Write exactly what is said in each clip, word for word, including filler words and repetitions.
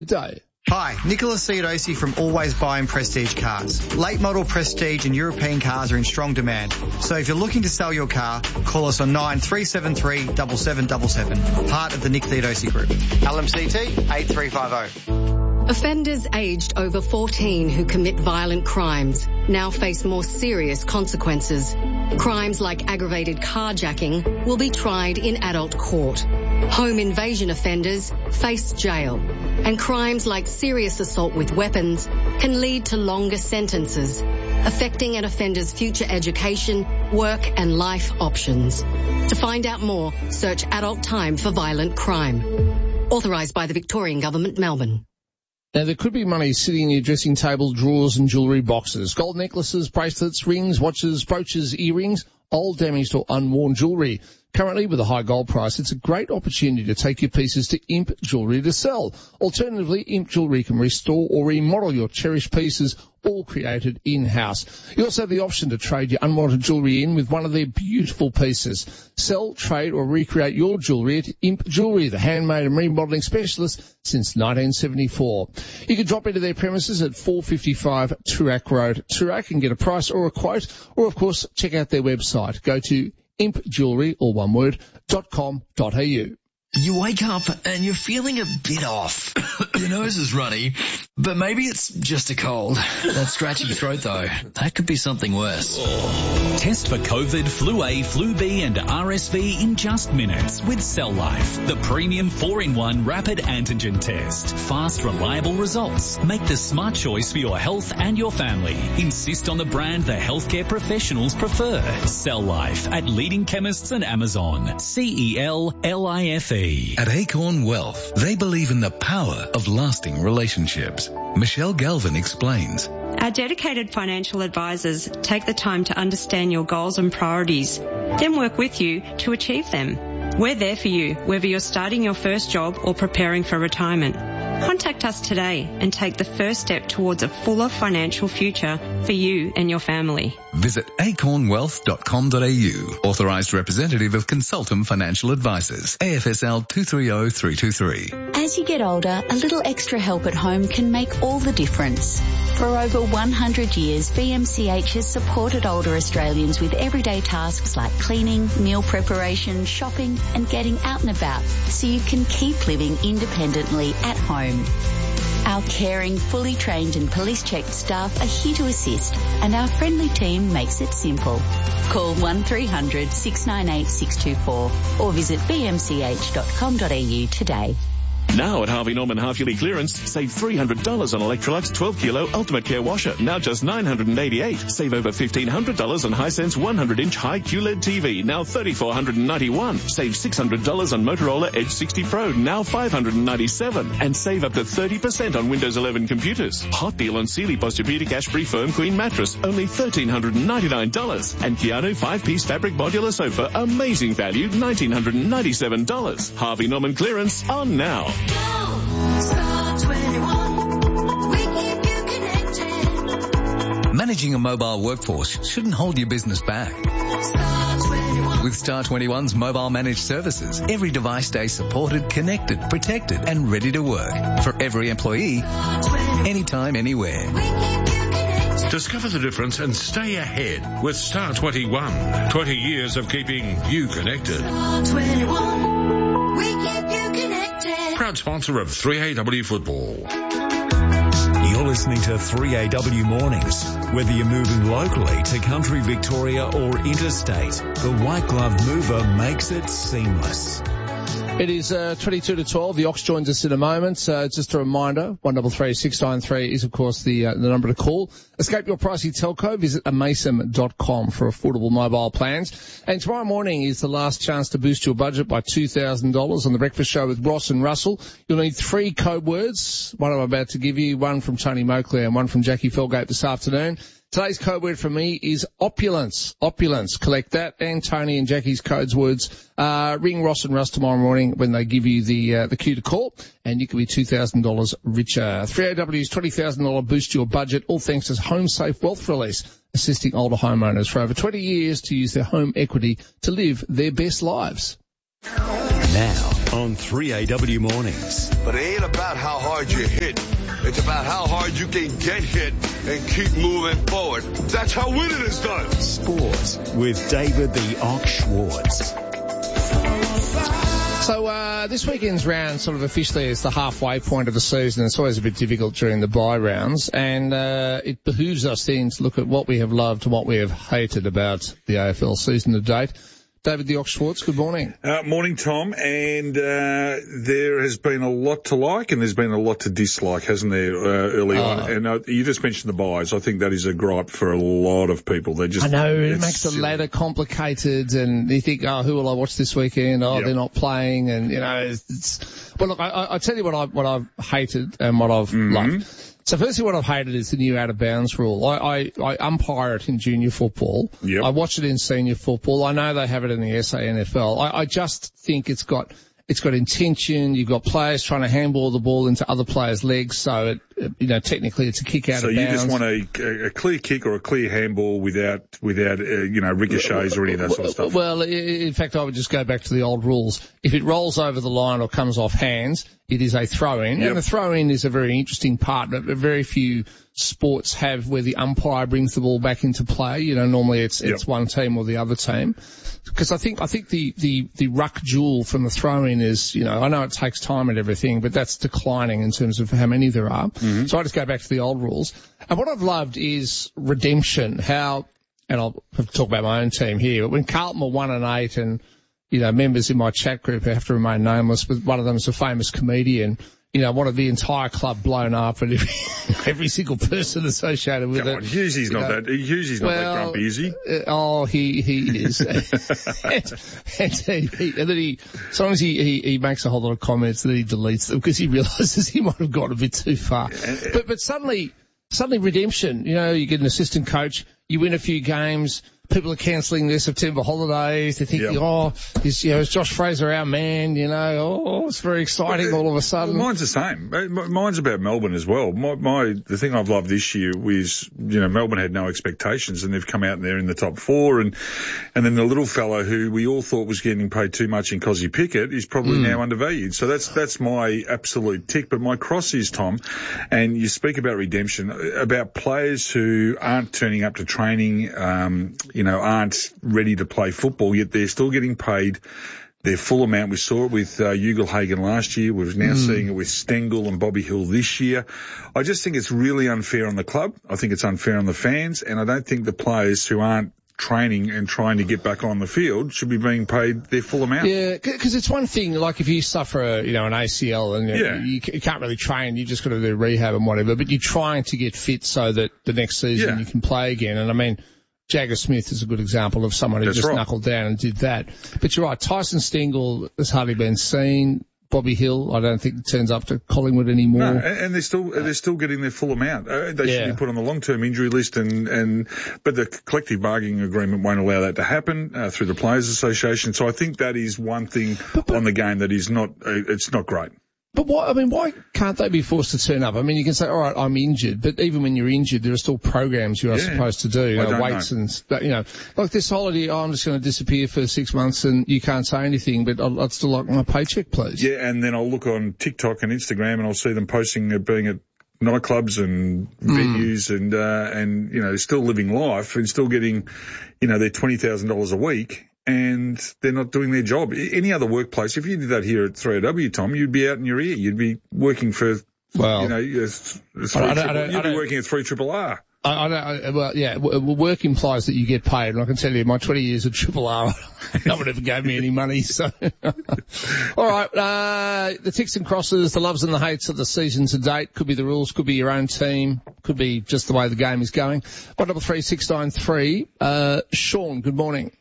today. Hi, Nicholas Theodosi from Always Buying Prestige Cars. Late model Prestige and European cars are in strong demand. So if you're looking to sell your car, call us on nine three seven three, seven seven seven seven, part of the Nick Theodosi Group. L M C T eight three five zero. Offenders aged over fourteen who commit violent crimes now face more serious consequences. Crimes like aggravated carjacking will be tried in adult court. Home invasion offenders face jail. And crimes like serious assault with weapons can lead to longer sentences, affecting an offender's future education, work and life options. To find out more, search Adult Time for Violent Crime. Authorised by the Victorian Government, Melbourne. Now, there could be money sitting in your dressing table, drawers and jewellery boxes. Gold necklaces, bracelets, rings, watches, brooches, earrings, old, damaged or unworn jewellery. Currently, with a high gold price, it's a great opportunity to take your pieces to Imp Jewellery to sell. Alternatively, Imp Jewellery can restore or remodel your cherished pieces, all created in-house. You also have the option to trade your unwanted jewellery in with one of their beautiful pieces. Sell, trade or recreate your jewellery at Imp Jewellery, the handmade and remodelling specialist since nineteen seventy-four. You can drop into their premises at four fifty-five Toorak Road, Toorak, and get a price or a quote, or of course, check out their website. Go to imp jewellery, all one word, dot com dot a u. You wake up and you're feeling a bit off. Your nose is runny, but maybe it's just a cold. That scratchy throat, though, that could be something worse. Test for COVID, Flu A, Flu B and R S V in just minutes with Cell Life, the premium four in one rapid antigen test. Fast, reliable results. Make the smart choice for your health and your family. Insist on the brand the healthcare professionals prefer. Cell Life at leading chemists and Amazon. C E L L I F E. At Acorn Wealth, they believe in the power of lasting relationships. Michelle Galvin explains. Our dedicated financial advisors take the time to understand your goals and priorities, then work with you to achieve them. We're there for you, whether you're starting your first job or preparing for retirement. Contact us today and take the first step towards a fuller financial future for you and your family. Visit acorn wealth dot com dot a u. Authorised representative of Consultum Financial Advisors. A F S L two three zero three two three. As you get older, a little extra help at home can make all the difference. For over one hundred years, B M C H has supported older Australians with everyday tasks like cleaning, meal preparation, shopping and getting out and about so you can keep living independently at home. Our caring, fully trained and police-checked staff are here to assist, and our friendly team makes it simple. Call one three hundred six nine eight six two four or visit b m c h dot com dot a u today. Now at Harvey Norman half-yearly clearance, save three hundred dollars on Electrolux twelve kilo Ultimate Care washer, now just nine hundred eighty-eight dollars. Save over fifteen hundred dollars on Hisense one hundred inch high Q L E D T V, now three thousand four hundred ninety-one dollars. Save six hundred dollars on Motorola Edge sixty Pro, now five hundred ninety-seven dollars. And save up to thirty percent on Windows eleven computers. Hot deal on Sealy Posturepedic Ashbury Firm Queen Mattress, only one thousand three hundred ninety-nine dollars. And Keanu five-piece fabric modular sofa, amazing value, one thousand nine hundred ninety-seven dollars. Harvey Norman clearance on now. Managing a mobile workforce shouldn't hold your business back. With Star twenty-one's mobile managed services, every device stays supported, connected, protected and ready to work for every employee, anytime, anywhere. Discover the difference and stay ahead with Star twenty-one. twenty years of keeping you connected. Star twenty-one, we keep you connected. Proud sponsor of three A W Football. You're listening to three A W Mornings. Whether you're moving locally to country Victoria or interstate, the White Glove Mover makes it seamless. It is uh, twenty-two to twelve. The Ox joins us in a moment. Uh, just a reminder, one three three six nine three is, of course, the uh, the number to call. Escape your pricey telco. Visit amasem dot com for affordable mobile plans. And tomorrow morning is the last chance to boost your budget by two thousand dollars on The Breakfast Show with Ross and Russell. You'll need three code words. One I'm about to give you, one from Tony Moakley and one from Jackie Felgate this afternoon. Today's code word for me is opulence. Opulence. Collect that and Tony and Jackie's codes words. Uh, ring Ross and Russ tomorrow morning when they give you the uh, the cue to call, and you can be two thousand dollars richer. three A W's twenty thousand dollars boost your budget, all thanks to Home Safe Wealth Release, assisting older homeowners for over twenty years to use their home equity to live their best lives. Now on three A W Mornings. But it ain't about how hard you hit. It's about how hard you can get hit and keep moving forward. That's how winning is done. Sports with David the Ox Schwartz. So uh, this weekend's round sort of officially is the halfway point of the season. It's always a bit difficult during the bye rounds, and uh, it behooves us then to look at what we have loved and what we have hated about the A F L season to date. David the Ox Schwartz, good morning. Uh, morning, Tom. And uh, there has been a lot to like and there's been a lot to dislike, hasn't there, uh, early oh. on? And uh, you just mentioned the buys. I think that is a gripe for a lot of people. They just I know, it makes the ladder complicated and you think, oh, who will I watch this weekend? Oh, yep. They're not playing. And, you know, it's... it's well, look, I, I tell you what, I, what I've hated and what I've mm-hmm. loved. So firstly, what I've hated is the new out-of-bounds rule. I, I, I umpire it in junior football. Yep. I watch it in senior football. I know they have it in the S A N F L. I, I just think it's got it's got intention. You've got players trying to handball the ball into other players' legs, so it, you know, technically it's a kick out so of bounds. So you just want a, a clear kick or a clear handball without without uh, you know ricochets or any of that sort of stuff. Well, in fact, I would just go back to the old rules. If it rolls over the line or comes off hands, it is a throw-in. Yep. And the throw-in is a very interesting part. But very few sports have where the umpire brings the ball back into play. You know, normally it's it's yep. one team or the other team. Because I think I think the, the, the ruck duel from the throw-in is, you know, I know it takes time and everything, but that's declining in terms of how many there are. Mm-hmm. So I just go back to the old rules. And what I've loved is redemption. How, and I'll have to talk about my own team here, but when Carlton were one and eight and, you know, members in my chat group have to remain nameless, but one of them is a famous comedian, you know, wanted the entire club blown up and every, every single person associated with Come it. on, Hughesy's not know. that, Hughesy's not well, that grumpy, is he? Uh, oh, he, he is. and, and, he, he, and then he, sometimes he, he, he makes a whole lot of comments and then he deletes them because he realises he might have gone a bit too far. Yeah. But, but suddenly, suddenly redemption, you know, you get an assistant coach, you win a few games, people are cancelling their September holidays. They're thinking, yep. oh, is, you know, is Josh Fraser our man? You know, oh, it's very exciting all of a sudden. Well, mine's the same. Mine's about Melbourne as well. My, my, the thing I've loved this year was, you know, Melbourne had no expectations and they've come out and they're in the top four and, and then the little fellow who we all thought was getting paid too much in Cozzy Pickett is probably mm. now undervalued. So that's, that's my absolute tick. But my cross is, Tom, and you speak about redemption, about players who aren't turning up to training, um, you know, aren't ready to play football, yet they're still getting paid their full amount. We saw it with uh, Ugle-Hagan last year. We're now mm. seeing it with Stengel and Bobby Hill this year. I just think it's really unfair on the club. I think it's unfair on the fans, and I don't think the players who aren't training and trying to get back on the field should be being paid their full amount. Yeah, because it's one thing, like if you suffer, a, you know, an A C L and yeah. you, you can't really train, you just got to do rehab and whatever, but you're trying to get fit so that the next season yeah. you can play again. And I mean, Jagger Smith is a good example of someone who That's just right. knuckled down and did that. But you're right, Tyson Stengel has hardly been seen. Bobby Hill, I don't think turns up to Collingwood anymore. No, and they're still they're still getting their full amount. Uh, they yeah. should be put on the long-term injury list, and, and but the collective bargaining agreement won't allow that to happen uh, through the Players Association. So I think that is one thing but, but, on the game that is not uh, it's not great. But why, I mean, why can't they be forced to turn up? I mean, you can say, all right, I'm injured, but even when you're injured, there are still programs you are yeah. supposed to do, you know, weights know. and, you know, like this holiday, oh, I'm just going to disappear for six months and you can't say anything, but I'd, I'd still like my paycheck, please. Yeah, and then I'll look on TikTok and Instagram and I'll see them posting it being at nightclubs and Mm. venues and, uh, and, you know, still living life and still getting, you know, their twenty thousand dollars a week. And they're not doing their job. Any other workplace, if you did that here at three A W, Tom, you'd be out in your ear. You'd be working for, well, you know, a, a three I don't, I don't, you'd be working at three triple R. I, I don't, I, well, yeah, work implies that you get paid, and I can tell you, my twenty years at Triple R, no one ever gave me any money, so. All right, uh, the ticks and crosses, the loves and the hates of the season to date, could be the rules, could be your own team, could be just the way the game is going. One double three six nine three, uh, Sean, good morning.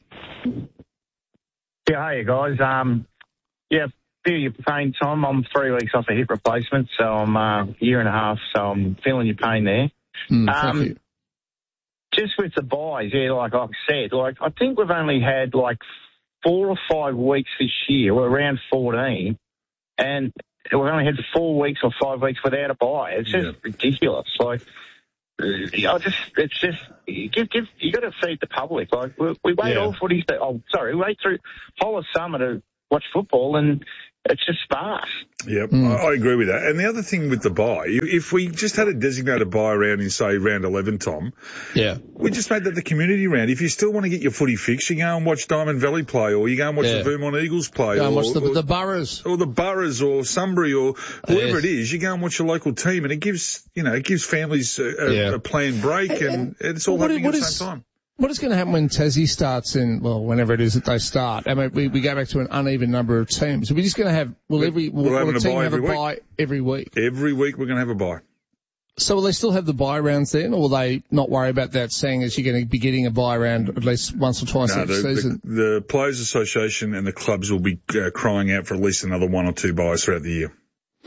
Yeah, hey guys. Um, yeah, feel your pain, Tom. I'm three weeks off a hip replacement, so I'm uh, a year and a half, so I'm feeling your pain there. Mm, um, you. Just with the buys, yeah, like I said, like I think we've only had like four or five weeks this year. We're around fourteen, and we've only had four weeks or five weeks without a buy. It's just yeah. ridiculous. Like, I just, it's just, give, give, you got to feed the public. Like, we, we wait yeah. all footies, to, oh, sorry, we wait through whole of summer to watch football, and it's just sparse. Yep, mm. I, I agree with that. And the other thing with the bye, if we just had a designated bye round in, say, round eleven, Tom, yeah, we just made that the community round. If you still want to get your footy fix, you go and watch Diamond Valley play, or you go and watch yeah. the Vermont Eagles play. Go and or, watch the, or, the Boroughs. Or the Boroughs, or Sunbury, or whoever yes. it is, you go and watch your local team, and it gives, you know, it gives families a, a, yeah. a planned break, and, and, and it's all what, happening what at the is, same time. What is going to happen when Tassie starts in, well, whenever it is that they start? I mean, we, we go back to an uneven number of teams. Are we just going to have, will every, will, will a team have a bye every week? Every week we're going to have a bye. So will they still have the bye rounds then, or will they not worry about that, saying as you're going to be getting a bye round at least once or twice no, each the, season? The, the Players Association and the clubs will be uh, crying out for at least another one or two byes throughout the year.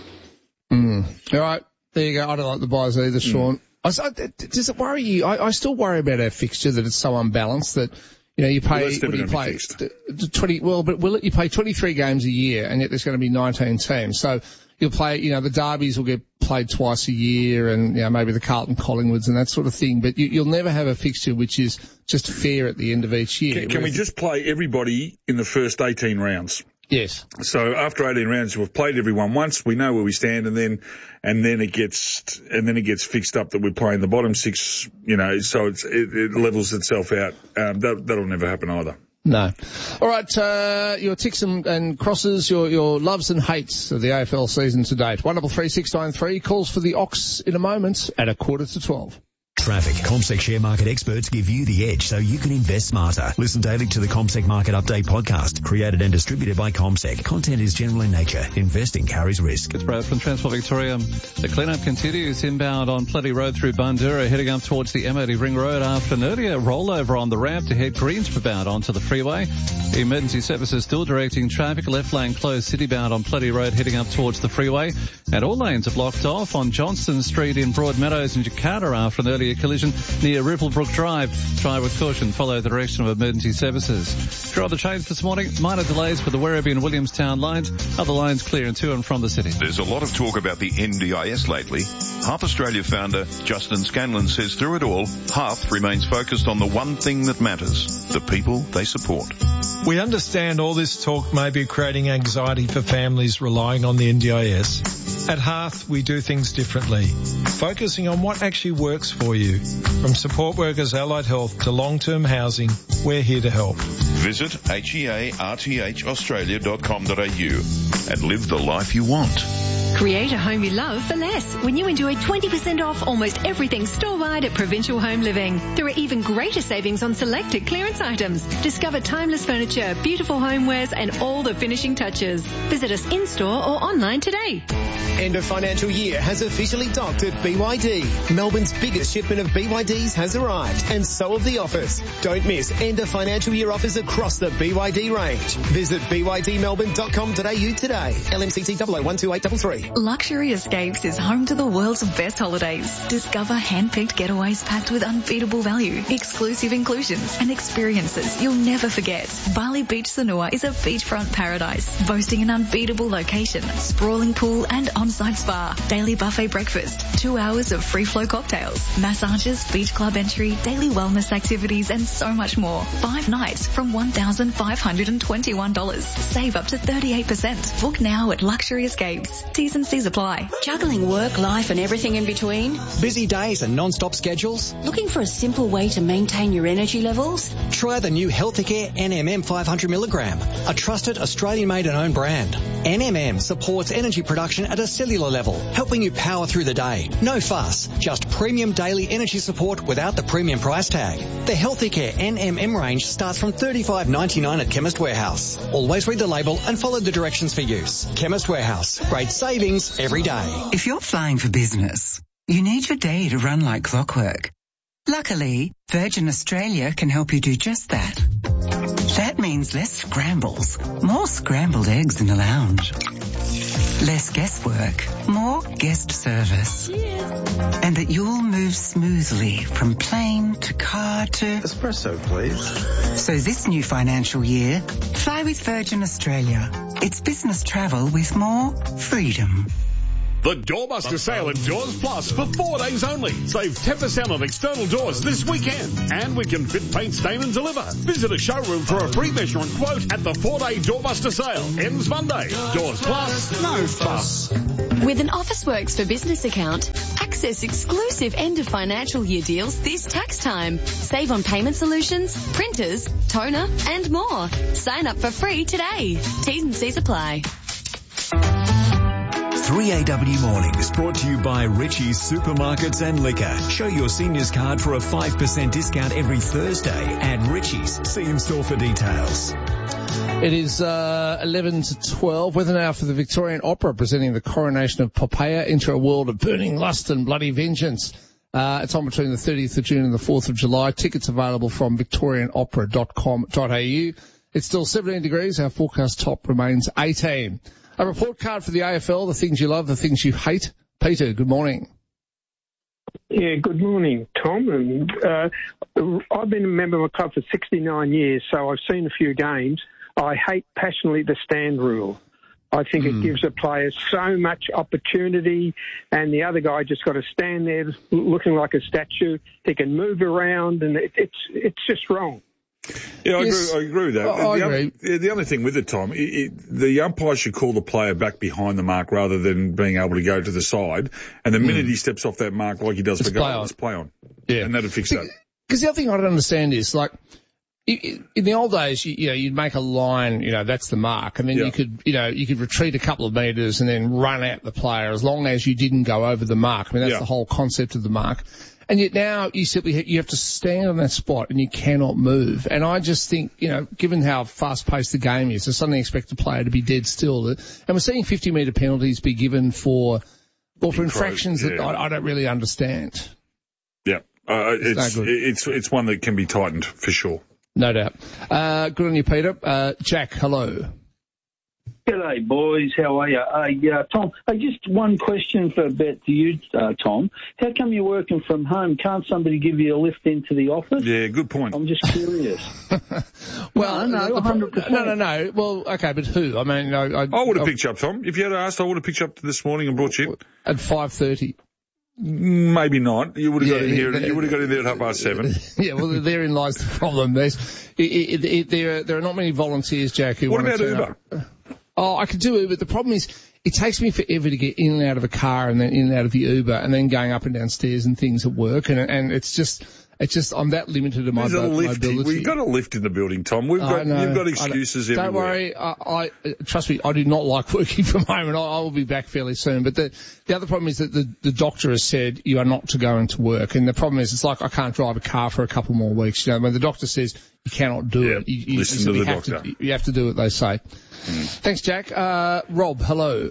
Mm. All right, there you go. I don't like the byes either, Sean. Mm. I, does it worry you? I, I still worry about our fixture, that it's so unbalanced that, you know, you pay, well, what do you play? twenty, well, but will it, you play twenty-three games a year, and yet there's going to be nineteen teams. So you'll play, you know, the derbies will get played twice a year, and, you know, maybe the Carlton Collingwoods and that sort of thing, but you, you'll never have a fixture which is just fair at the end of each year. Can, can we just play everybody in the first eighteen rounds? Yes. So after eighteen rounds, we've played everyone once. We know where we stand, and then and then it gets and then it gets fixed up that we're playing the bottom six. You know, so it's, it, it levels itself out. Um, that that'll never happen either. No. All right. Uh, your ticks and, and crosses, your your loves and hates of the A F L season to date. One double three six nine three calls for the Ox in a moment at a quarter to twelve. Traffic. CommSec share market experts give you the edge so you can invest smarter. Listen daily to the CommSec Market Update podcast, created and distributed by CommSec. Content is general in nature. Investing carries risk. It's Brad from Transport Victoria. The cleanup continues inbound on Plenty Road through Bundoora, heading up towards the M eighty Ring Road after an earlier rollover on the ramp to head Greensborough onto the freeway. Emergency services still directing traffic. Left lane closed citybound on Plenty Road heading up towards the freeway. And all lanes are blocked off on Johnston Street in Broadmeadows in Jakarta after an earlier collision near Ripplebrook Drive. Drive with caution. Follow the direction of emergency services. Draw the trains this morning. Minor delays for the Werribee and Williamstown lines. Other lines clear and to and from the city. There's a lot of talk about the N D I S lately. Harp Australia founder Justin Scanlon says through it all, Harp remains focused on the one thing that matters, the people they support. We understand all this talk may be creating anxiety for families relying on the N D I S. At Hearth, we do things differently, focusing on what actually works for you. From support workers, allied health to long-term housing, we're here to help. Visit H E A R T H australia dot com dot a u and live the life you want. Create a home you love for less when you enjoy twenty percent off almost everything store-wide at Provincial Home Living. There are even greater savings on selected clearance items. Discover timeless furniture, beautiful homewares and all the finishing touches. Visit us in-store or online today. End of financial year has officially docked at B Y D. Melbourne's biggest shipment of B Y Ds has arrived, and so have the offers. Don't miss end of financial year offers across the B Y D range. Visit b y d melbourne dot com dot a u today. L M C T double oh one two eight three three. Luxury Escapes is home to the world's best holidays. Discover hand-picked getaways packed with unbeatable value, exclusive inclusions, and experiences you'll never forget. Bali Beach Sanua is a beachfront paradise, boasting an unbeatable location, sprawling pool and on-site spa, daily buffet breakfast, two hours of free-flow cocktails, massages, beach club entry, daily wellness activities, and so much more. Five nights from one thousand five hundred twenty-one dollars. Save up to thirty-eight percent. Book now at Luxury Escapes. T's and C's apply. Juggling work, life and everything in between? Busy days and non-stop schedules? Looking for a simple way to maintain your energy levels? Try the new Healthicare N M M five hundred milligram, a trusted Australian-made and owned brand. N M M supports energy production at a cellular level, helping you power through the day. No fuss, just premium daily energy support without the premium price tag. The Healthicare N M M range starts from thirty-five ninety-nine at Chemist Warehouse. Always read the label and follow the directions for use. Chemist Warehouse, great savings every day. If you're flying for business, you need your day to run like clockwork. Luckily, Virgin Australia can help you do just that. That means less scrambles, more scrambled eggs in the lounge. Less guesswork, more guest service. And that you'll move smoothly from plane to car to... Espresso, please. So this new financial year, fly with Virgin Australia. It's business travel with more freedom. The Doorbuster sale at Doors Plus for four days only. Save ten percent on external doors this weekend. And we can fit, paint, stain and deliver. Visit a showroom for a free measurement quote at the four-day Doorbuster sale. Ends Monday. Doors Plus, no fuss. With an Officeworks for Business account, access exclusive end of financial year deals this tax time. Save on payment solutions, printers, toner and more. Sign up for free today. T's and C's apply. three A W Mornings brought to you by Richie's Supermarkets and Liquor. Show your seniors card for a five percent discount every Thursday at Richie's. See in store for details. It is uh, eleven to twelve. Weather now for the Victorian Opera, presenting the coronation of Poppaea into a world of burning lust and bloody vengeance. Uh, it's on between the thirtieth of June and the fourth of July. Tickets available from victorian opera dot com dot a u. It's still seventeen degrees. Our forecast top remains eighteen. A report card for the A F L, the things you love, the things you hate. Peter, good morning. Yeah, good morning, Tom. And uh, I've been a member of a club for sixty-nine years, so I've seen a few games. I hate passionately the stand rule. I think mm. it gives a player so much opportunity, and the other guy just got to stand there looking like a statue. He can move around, and it, it's it's just wrong. Yeah, I, Yes. agree, I agree with that. I the, agree. Other, the only thing with it, Tom, it, it, the umpire should call the player back behind the mark rather than being able to go to the side. And the Mm. minute he steps off that mark, like he does It's for play goal, on. it's play on. Yeah. And that'd fix that. Because the other thing I don't understand is, like, i- i- in the old days, you, you know, you'd make a line, you know, that's the mark, and then Yeah. you could, you know, you could retreat a couple of metres and then run at the player as long as you didn't go over the mark. I mean, that's Yeah. the whole concept of the mark. And yet now you simply ha- you have to stand on that spot and you cannot move. And I just think, you know, given how fast-paced the game is, to suddenly expect a player to be dead still. And we're seeing fifty metre penalties be given for, well, for infractions that yeah. I, I don't really understand. Yeah. Uh, It's it's, no good. it's, it's one that can be tightened for sure. No doubt. Uh, good on you, Peter. Uh, Jack, hello. G'day, boys. How are you? Uh, uh, Tom, uh, just one question for a bit to you, uh, Tom. How come you're working from home? Can't somebody give you a lift into the office? Yeah, good point. I'm just curious. Well, no, no, the- the one hundred percent. no, no, no. Well, okay, but who? I mean, I, I, I would have picked you up, Tom. If you had asked, I would have picked you up this morning and brought you in. At five thirty. Maybe not. You would have Yeah, got in here. yeah, You would have got in there at half past seven. Yeah, well, therein lies the problem. There's, it, it, it, there, there are not many volunteers, Jack, who What want to about turn up. Oh, I could do Uber. The problem is it takes me forever to get in and out of a car and then in and out of the Uber and then going up and down stairs and things at work. And, and it's just, it's just, I'm that limited in my There's a mo- lift. mobility. We've got a lift in the building, Tom. We've I got, know. you've got I excuses don't, everywhere. Don't worry. I, I, trust me, I do not like working from home, and I, I will be back fairly soon. But the, the other problem is that the, the doctor has said you are not to go into work. And the problem is it's like I can't drive a car for a couple more weeks. You know, when the doctor says you cannot do Yeah, it, you, you, listen you to simply the have doctor. To, you have to do what they say. Mm. Thanks, Jack. Uh, Rob, hello.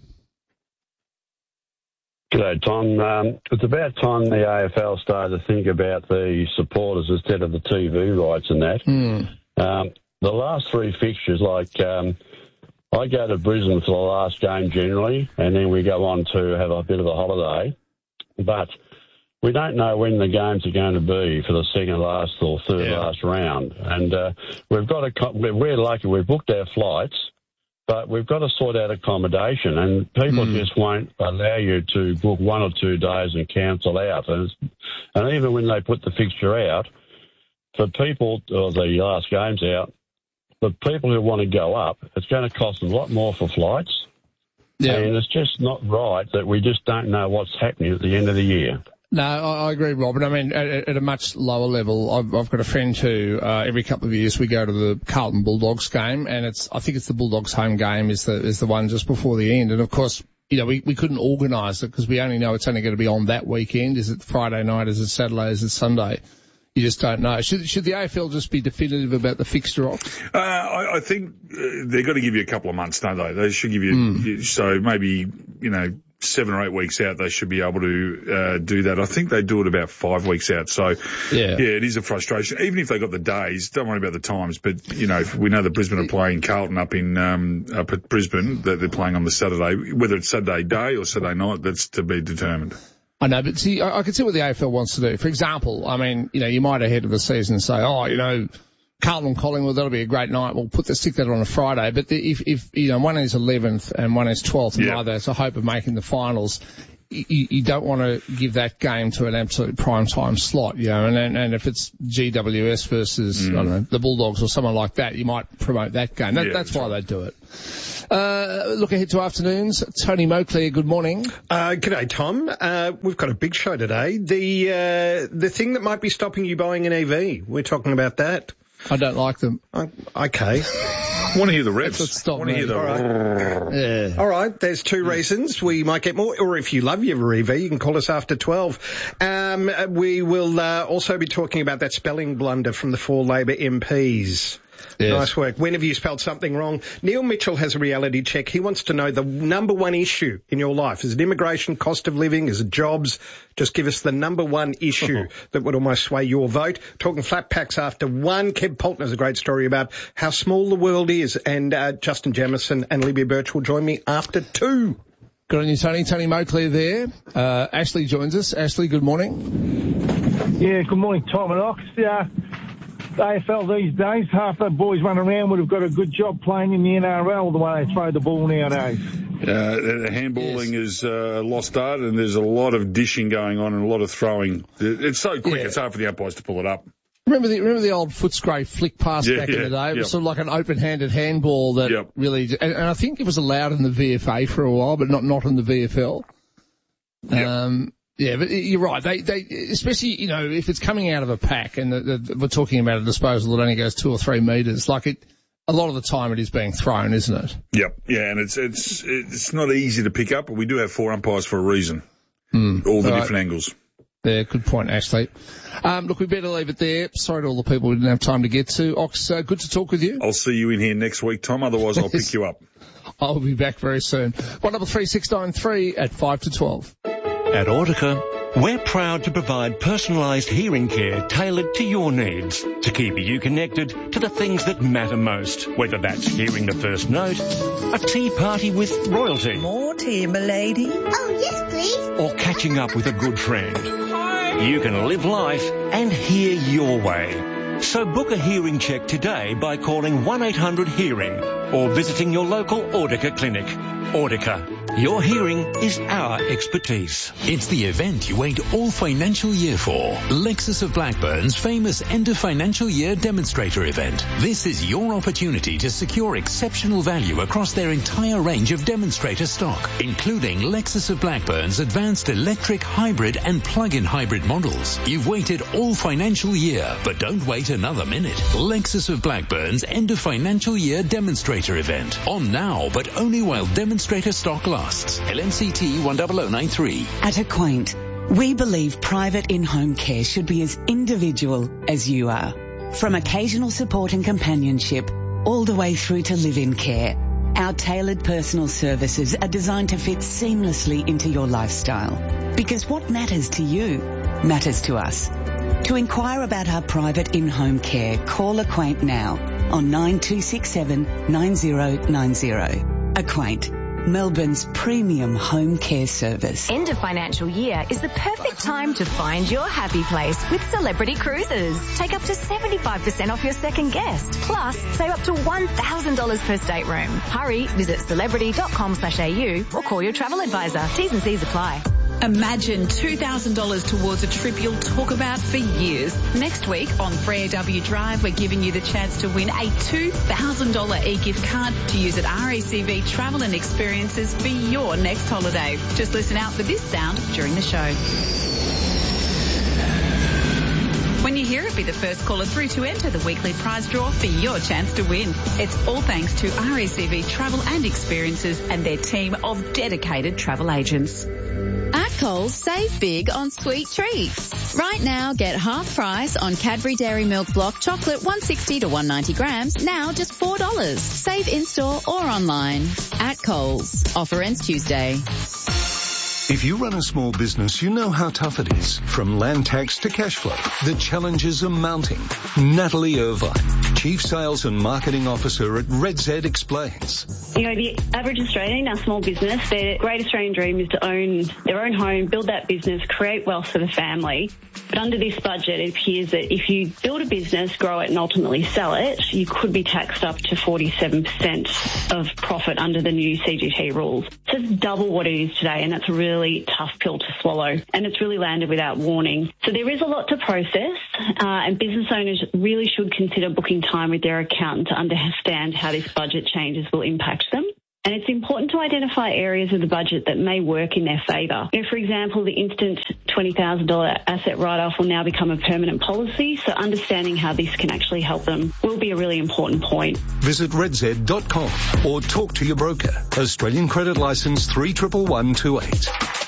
G'day, Tom. Um, it's about time the A F L started to think about the supporters instead of the T V rights and that. Mm. Um, the last three fixtures, like um, I go to Brisbane for the last game generally, and then we go on to have a bit of a holiday. But we don't know when the games are going to be for the second last or third Yeah. last round. And uh, we've got to, we're lucky, we've booked our flights, but we've got to sort out accommodation, and people Mm. just won't allow you to book one or two days and cancel out. And, it's, and even when they put the fixture out, for people, or the last game's out, the people who want to go up, it's going to cost a lot more for flights. Yeah. And it's just not right that we just don't know what's happening at the end of the year. No, I, I agree, Robert. I mean, at, at a much lower level, I've, I've got a friend who, uh, every couple of years we go to the Carlton Bulldogs game, and it's, I think it's the Bulldogs home game is the, is the one just before the end. And of course, you know, we, we couldn't organise it because we only know it's only going to be on that weekend. Is it Friday night? Is it Saturday? Is it Sunday? You just don't know. Should, should the A F L just be definitive about the fixture option? Uh, I, I think uh, they've got to give you a couple of months, don't they? They should give you, Mm. you so maybe, you know, seven or eight weeks out, they should be able to uh, do that. I think they do it about five weeks out. So, Yeah. yeah, it is a frustration. Even if they got the days, don't worry about the times. But, you know, if we know that Brisbane are playing Carlton up in um, up at Brisbane, that they're playing on the Saturday, whether it's Saturday day or Saturday night, that's to be determined. I know, but see, I, I can see what the A F L wants to do. For example, I mean, you know, you might ahead of the season say, oh, you know, Carlton and Collingwood, that'll be a great night. We'll put the stick that on a Friday. But the, if, if, you know, one is eleventh and one is twelfth, and Yeah. neither has a hope of making the finals, you, you don't want to give that game to an absolute prime time slot, you know, and, and, and if it's G W S versus, Mm. I don't know, the Bulldogs or someone like that, you might promote that game. That, Yeah, that's that's why they do it. Uh, look ahead to afternoons. Tony Moclair, good morning. Uh, g'day, Tom. Uh, we've got a big show today. The, uh, the thing that might be stopping you buying an E V, we're talking about that. I don't like them. Uh, okay. I want to hear the revs. That's what stopped I want to me. hear the... All right. Yeah. All right, there's two reasons. We might get more, or if you love your E V, you can call us after twelve. Um, we will uh, also be talking about that spelling blunder from the four Labor M Ps. Yes. Nice work. When have you spelled something wrong? Neil Mitchell has a reality check. He wants to know the number one issue in your life. Is it immigration, cost of living? Is it jobs? Just give us the number one issue that would almost sway your vote. Talking flat packs after one. Kev Polton has a great story about how small the world is. And uh, Justin Jamieson and Libya Birch will join me after two. Good on you, Tony. Tony Moclair there. Uh, Ashley joins us. Ashley, good morning. Yeah, good morning, Tom and Ox. Yeah. A F L these days, half the boys running around would have got a good job playing in the N R L the way they throw the ball nowadays. Uh, the handballing yes. is uh, lost art, and there's a lot of dishing going on and a lot of throwing. It's so quick, yeah. It's hard for the umpires to pull it up. Remember the remember the old Footscray flick pass yeah, back yeah, in the day? It was yep. sort of like an open-handed handball that yep. really... And, and I think it was allowed in the V F A for a while, but not, not in the V F L. Yep. Um, yeah, but you're right. They, they, especially, you know, if it's coming out of a pack and the, the, we're talking about a disposal that only goes two or three metres, like it, a lot of the time it is being thrown, isn't it? Yep. Yeah, and it's, it's, it's not easy to pick up, but we do have four umpires for a reason. Mm. All the All different right. angles. Yeah, good point, Ashley. Um, look, we better leave it there. Sorry to all the people we didn't have time to get to. Ox, uh, good to talk with you. I'll see you in here next week, Tom. Otherwise, I'll pick you up. I'll be back very soon. one double three six nine three at five to twelve. At Audica, we're proud to provide personalised hearing care tailored to your needs to keep you connected to the things that matter most, whether that's hearing the first note, a tea party with royalty, more tea, m'lady. Oh, yes, please. or catching up with a good friend. You can live life and hear your way. So book a hearing check today by calling one eight hundred hearing or visiting your local Audica clinic. Audica, your hearing is our expertise. It's the event you wait all financial year for. Lexus of Blackburn's famous end of financial year demonstrator event. This is your opportunity to secure exceptional value across their entire range of demonstrator stock, including Lexus of Blackburn's advanced electric, hybrid and plug-in hybrid models. You've waited all financial year, but don't wait another minute. Lexus of Blackburn's end of financial year demonstrator event. On now, but only while demonstrator stock lasts. L N C T one zero zero nine three. At Acquaint, we believe private in-home care should be as individual as you are. From occasional support and companionship, all the way through to live-in care, our tailored personal services are designed to fit seamlessly into your lifestyle. Because what matters to you matters to us. To inquire about our private in-home care, call Acquaint now on nine two six seven nine zero nine zero. Acquaint, Melbourne's premium home care service. End of financial year is the perfect time to find your happy place with Celebrity Cruises. Take up to seventy-five percent off your second guest. Plus, save up to one thousand dollars per stateroom. Hurry, visit celebrity dot com slash A U or call your travel advisor. T's and C's apply. Imagine two thousand dollars towards a trip you'll talk about for years. Next week on three A W Drive, we're giving you the chance to win a two thousand dollars e-gift card to use at R A C V Travel and Experiences for your next holiday. Just listen out for this sound during the show. When you hear it, be the first caller through to enter the weekly prize draw for your chance to win. It's all thanks to R A C V Travel and Experiences and their team of dedicated travel agents. At Coles, save big on sweet treats. Right now, get half price on Cadbury Dairy Milk Block Chocolate one sixty to one ninety grams, now just four dollars. Save in-store or online. At Coles. Offer ends Tuesday. If you run a small business, you know how tough it is. From land tax to cash flow, the challenges are mounting. Natalie Irvine, Chief Sales and Marketing Officer at Red Z, explains. You know, the average Australian, our small business, their great Australian dream is to own their own home, build that business, create wealth for the family. But under this budget, it appears that if you build a business, grow it and ultimately sell it, you could be taxed up to forty-seven percent of profit under the new C G T rules. So it's double what it is today, and that's a really tough pill to swallow. And it's really landed without warning. So there is a lot to process, uh, and business owners really should consider booking time with their accountant to understand how this budget changes will impact them. And it's important to identify areas of the budget that may work in their favour. You know, for example, the instant twenty thousand dollars asset write-off will now become a permanent policy, so understanding how this can actually help them will be a really important point. Visit red z dot com or talk to your broker. Australian Credit Licence three one one two eight.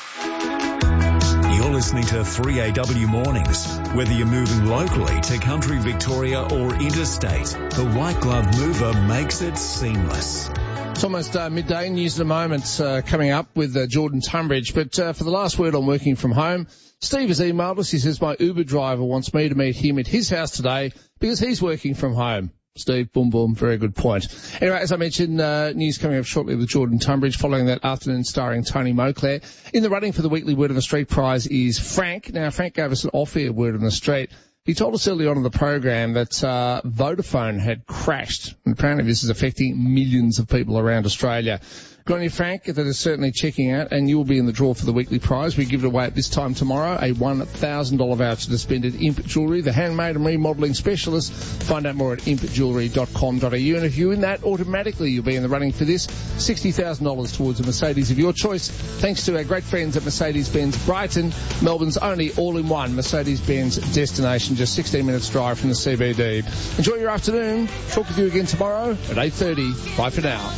You're listening to three A W Mornings. Whether you're moving locally to country Victoria or interstate, the White Glove Mover makes it seamless. It's almost uh, midday. News in a moment uh, coming up with uh, Jordan Tunbridge. But uh, for the last word on working from home, Steve has emailed us. He says, my Uber driver wants me to meet him at his house today because he's working from home. Steve, boom, boom, very good point. Anyway, as I mentioned, uh, news coming up shortly with Jordan Tunbridge, following that afternoon starring Tony Moclair. In the running for the weekly Word on the Street prize is Frank. Now, Frank gave us an off-air word on the street. He told us early on in the program that uh, Vodafone had crashed. And apparently this is affecting millions of people around Australia. Good on you, Frank. That is certainly checking out, and you will be in the draw for the weekly prize. We give it away at this time tomorrow, a one thousand dollars voucher to spend at Imp Jewellery, the handmade and remodelling specialist. Find out more at imp jewellery dot com dot a u. And if you're in that, automatically you'll be in the running for this, sixty thousand dollars towards a Mercedes of your choice, thanks to our great friends at Mercedes-Benz Brighton, Melbourne's only all-in-one Mercedes-Benz destination, just sixteen minutes drive from the C B D. Enjoy your afternoon. Talk with you again tomorrow at eight thirty. Bye for now.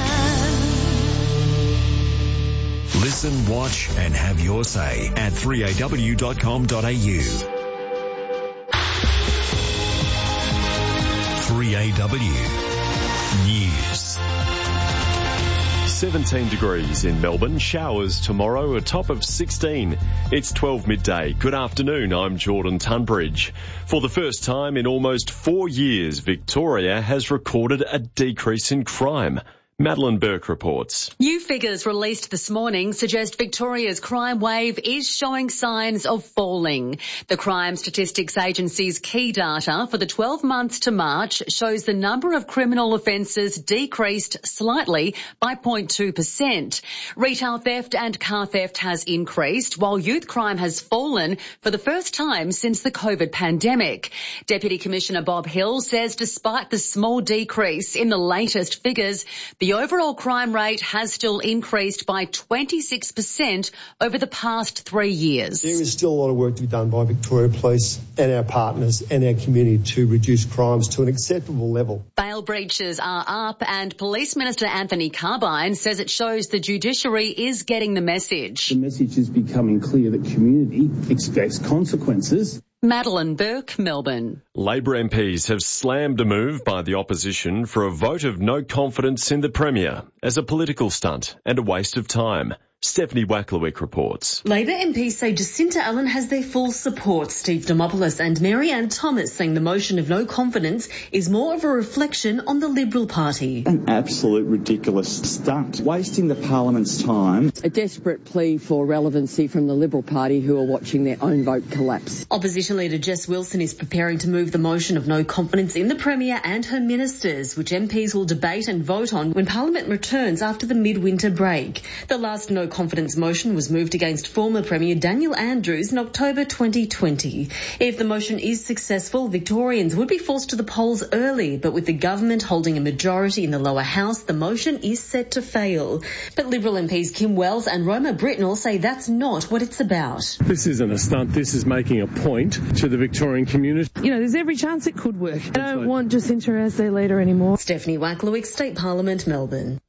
Listen, watch and have your say at three a w dot com dot a u. three A W News. seventeen degrees in Melbourne, showers tomorrow, a top of sixteen. It's twelve midday. Good afternoon, I'm Jordan Tunbridge. For the first time in almost four years, Victoria has recorded a decrease in crime. Madeline Burke reports. New figures released this morning suggest Victoria's crime wave is showing signs of falling. The Crime Statistics Agency's key data for the twelve months to March shows the number of criminal offences decreased slightly by zero point two percent. Retail theft and car theft has increased, while youth crime has fallen for the first time since the COVID pandemic. Deputy Commissioner Bob Hill says despite the small decrease in the latest figures, the overall crime rate has still increased by twenty-six percent over the past three years. There is still a lot of work to be done by Victoria Police and our partners and our community to reduce crimes to an acceptable level. Bail breaches are up, and Police Minister Anthony Carbine says it shows the judiciary is getting the message. The message is becoming clear that community expects consequences. Madeline Burke, Melbourne. Labor M Ps have slammed a move by the opposition for a vote of no confidence in the Premier as a political stunt and a waste of time. Stephanie Wacklewick reports. Labor M Ps say Jacinta Allen has their full support. Steve Demopoulos and Mary Ann Thomas saying the motion of no confidence is more of a reflection on the Liberal Party. An absolute ridiculous stunt, wasting the Parliament's time. A desperate plea for relevancy from the Liberal Party, who are watching their own vote collapse. Opposition Leader Jess Wilson is preparing to move the motion of no confidence in the Premier and her ministers, which M Ps will debate and vote on when Parliament returns after the midwinter break. The last no confidence motion was moved against former Premier Daniel Andrews in October twenty twenty. If the motion is successful, Victorians would be forced to the polls early, but with the government holding a majority in the lower house, the motion is set to fail. But Liberal M Ps Kim Wells and Roma Britnell say that's not what it's about. This isn't a stunt. This is making a point to the Victorian community. You know, there's every chance it could work. I don't want Jacinta as their leader anymore. Stephanie Wacklewick, State Parliament, Melbourne.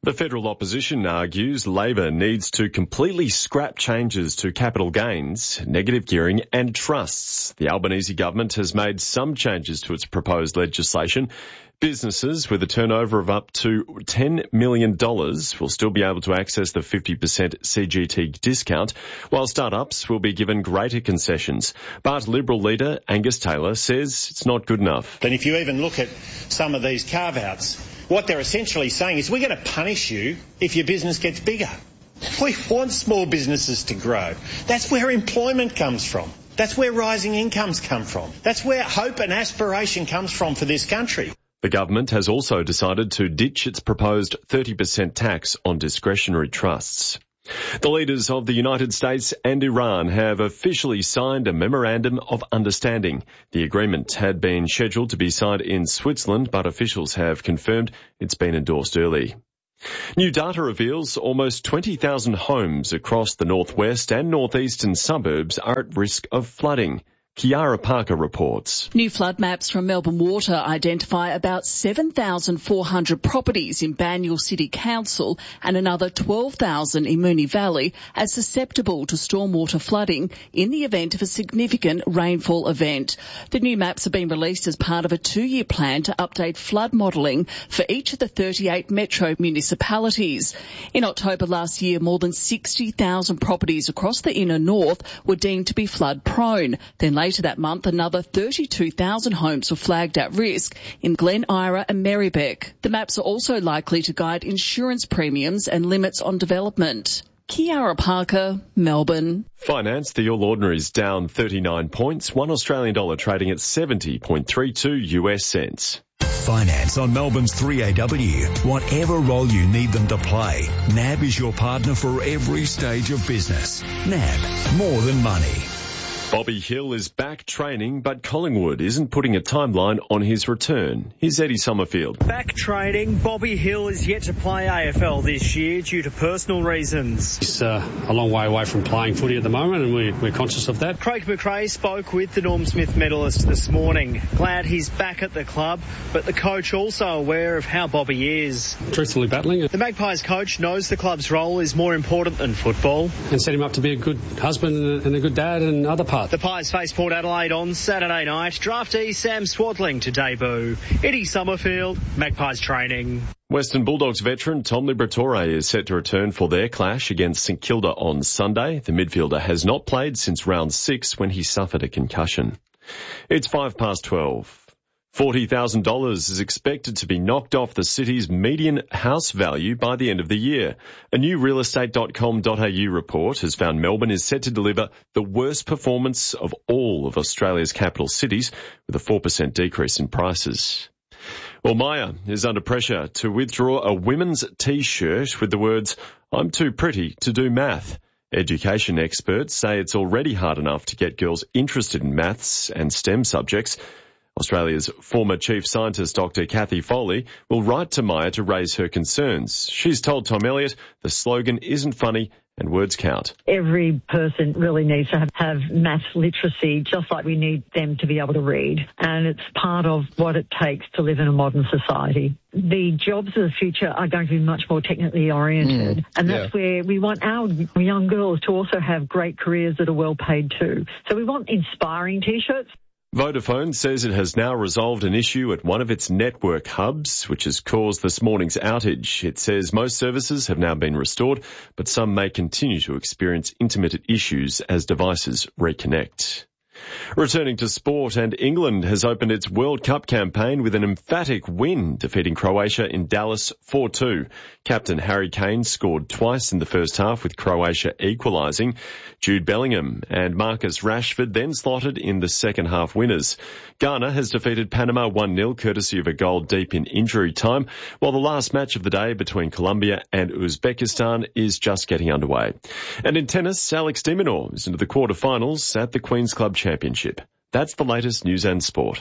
The federal opposition argues Labor needs to completely scrap changes to capital gains, negative gearing and trusts. The Albanese government has made some changes to its proposed legislation. Businesses with a turnover of up to ten million dollars will still be able to access the fifty percent C G T discount, while startups will be given greater concessions. But Liberal leader Angus Taylor says it's not good enough. And if you even look at some of these carve-outs, what they're essentially saying is we're going to punish you if your business gets bigger. We want small businesses to grow. That's where employment comes from. That's where rising incomes come from. That's where hope and aspiration comes from for this country. The government has also decided to ditch its proposed thirty percent tax on discretionary trusts. The leaders of the United States and Iran have officially signed a memorandum of understanding. The agreement had been scheduled to be signed in Switzerland, but officials have confirmed it's been endorsed early. New data reveals almost twenty thousand homes across the northwest and northeastern suburbs are at risk of flooding. Kiara Parker reports. New flood maps from Melbourne Water identify about seven thousand four hundred properties in Banyule City Council and another twelve thousand in Moonee Valley as susceptible to stormwater flooding in the event of a significant rainfall event. The new maps have been released as part of a two-year plan to update flood modelling for each of the thirty-eight metro municipalities. In October last year, more than sixty thousand properties across the inner north were deemed to be flood-prone. Then later Later that month, another thirty-two thousand homes were flagged at risk in Glen Ira and Marybeck. The maps are also likely to guide insurance premiums and limits on development. Kiara Parker, Melbourne. Finance, the All Ordinary's down thirty-nine points, one Australian dollar trading at seventy point three two U S cents. Finance on Melbourne's three A W. Whatever role you need them to play, N A B is your partner for every stage of business. N A B, more than money. Bobby Hill is back training, but Collingwood isn't putting a timeline on his return. Here's Eddie Summerfield. Back training, Bobby Hill is yet to play A F L this year due to personal reasons. He's uh, a long way away from playing footy at the moment, and we, we're conscious of that. Craig McRae spoke with the Norm Smith medalist this morning. Glad he's back at the club, but the coach also aware of how Bobby is. Truthfully battling. The Magpies coach knows the club's role is more important than football. And set him up to be a good husband and a good dad and other parts. The Pies face Port Adelaide on Saturday night. Draftee Sam Swadling to debut. Eddie Summerfield, Magpies training. Western Bulldogs veteran Tom Liberatore is set to return for their clash against St Kilda on Sunday. The midfielder has not played since round six when he suffered a concussion. It's five past twelve. forty thousand dollars is expected to be knocked off the city's median house value by the end of the year. A new real estate dot com dot a u report has found Melbourne is set to deliver the worst performance of all of Australia's capital cities, with a four percent decrease in prices. Well, Maya is under pressure to withdraw a women's T-shirt with the words, "I'm too pretty to do math." Education experts say it's already hard enough to get girls interested in maths and STEM subjects. Australia's former chief scientist, Doctor Kathy Foley, will write to Maya to raise her concerns. She's told Tom Elliott the slogan isn't funny and words count. Every person really needs to have, have maths literacy, just like we need them to be able to read. And it's part of what it takes to live in a modern society. The jobs of the future are going to be much more technically oriented. Mm, and that's yeah. where we want our young girls to also have great careers that are well paid too. So we want inspiring T-shirts. Vodafone says it has now resolved an issue at one of its network hubs, which has caused this morning's outage. It says most services have now been restored, but some may continue to experience intermittent issues as devices reconnect. Returning to sport, and England has opened its World Cup campaign with an emphatic win, defeating Croatia in Dallas four two. Captain Harry Kane scored twice in the first half, with Croatia equalising. Jude Bellingham and Marcus Rashford then slotted in the second half winners. Ghana has defeated Panama one nil, courtesy of a goal deep in injury time, while the last match of the day between Colombia and Uzbekistan is just getting underway. And in tennis, Alex de Minaur is into the quarterfinals at the Queen's Club Championship. That's the latest news and sport.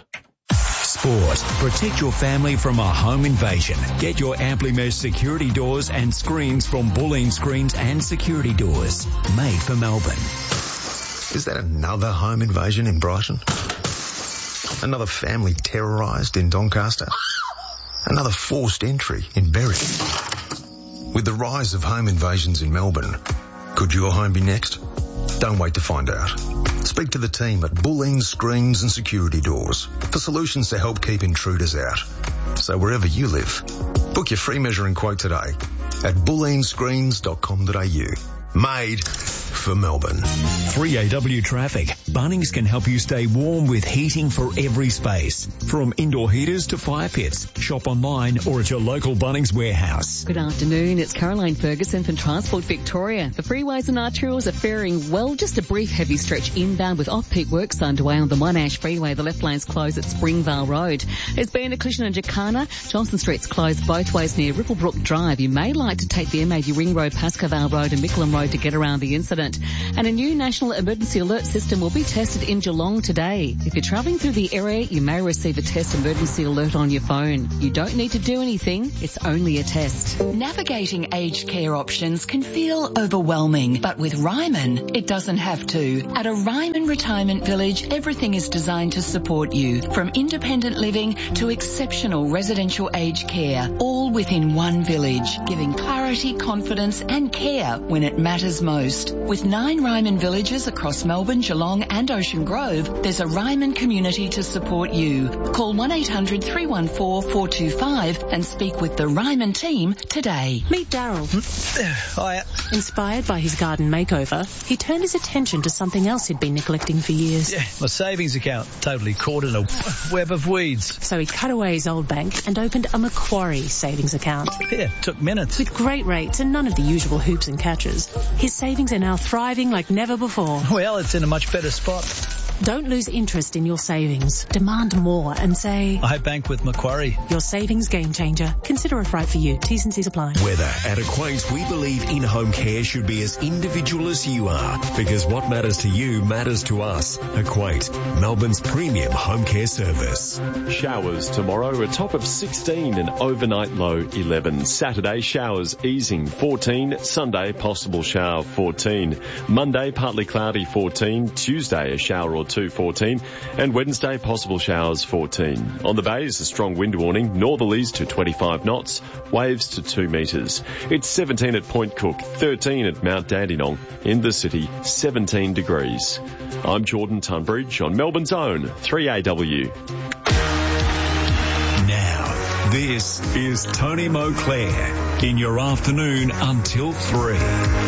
Sport. Protect your family from a home invasion. Get your Ampli-Mesh security doors and screens from Bulleen Screens and Security Doors. Made for Melbourne. Is that another home invasion in Brighton? Another family terrorised in Doncaster? Another forced entry in Berwick? With the rise of home invasions in Melbourne, could your home be next? Don't wait to find out. Speak to the team at Bulleen Screens and Security Doors for solutions to help keep intruders out. So wherever you live, book your free measuring quote today at bulleen screens dot com dot a u. Made for Melbourne. three A W traffic. Bunnings can help you stay warm with heating for every space. From indoor heaters to fire pits. Shop online or at your local Bunnings warehouse. Good afternoon. It's Caroline Ferguson from Transport Victoria. The freeways and arterials are faring well. Just a brief heavy stretch inbound with off-peak works underway on the Monash Freeway. The left lane's closed at Springvale Road. There's been a collision in Jacana. Johnson Street's closed both ways near Ripplebrook Drive. You may like to take the M eighty Ring Road, Pascoe Road and Mickleham Road to get around the incident. And a new national emergency alert system will be tested in Geelong today. If you're travelling through the area, you may receive a test emergency alert on your phone. You don't need to do anything. It's only a test. Navigating aged care options can feel overwhelming, but with Ryman, it doesn't have to. At a Ryman Retirement Village, everything is designed to support you, from independent living to exceptional residential aged care, all within one village, giving clarity, confidence and care when it matters most. With nine Ryman villages across Melbourne, Geelong and Ocean Grove, there's a Ryman community to support you. Call one eight hundred three one four four two five and speak with the Ryman team today. Meet Daryl. Hiya. Inspired by his garden makeover, he turned his attention to something else he'd been neglecting for years. Yeah, my savings account, totally caught in a web of weeds. So he cut away his old bank and opened a Macquarie savings account. Yeah, took minutes. With great rates and none of the usual hoops and catches, his savings are now thriving like never before. Well, it's in a much better spot. Don't lose interest in your savings. Demand more and say, I bank with Macquarie. Your savings game changer. Consider if right for you. T's and C's apply. Weather. At Equate, we believe in-home care should be as individual as you are, because what matters to you matters to us. Equate, Melbourne's premium home care service. Showers tomorrow, a top of sixteen and overnight low eleven. Saturday, showers easing fourteen. Sunday, possible shower fourteen. Monday, partly cloudy fourteen. Tuesday, a shower or two fourteen. And Wednesday, possible showers fourteen. On the bays, a strong wind warning. Northerlies to twenty-five knots. Waves to two metres. It's seventeen at Point Cook, thirteen at Mount Dandenong. In the city, seventeen degrees. I'm Jordan Tunbridge on Melbourne's own three A W. Now, this is Tony Moclair in your afternoon until three.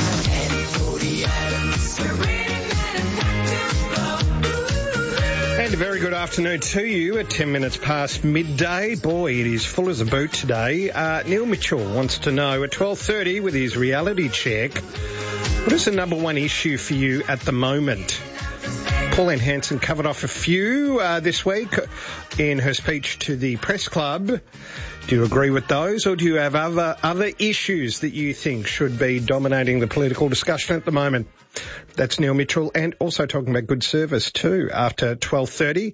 And a very good afternoon to you at ten minutes past midday. Boy, it is full as a boot today. Uh, Neil Mitchell wants to know at twelve thirty with his reality check, what is the number one issue for you at the moment? Pauline Hanson covered off a few uh, this week in her speech to the press club. Do you agree with those, or do you have other other issues that you think should be dominating the political discussion at the moment? That's Neil Mitchell, and also talking about good service too after twelve thirty.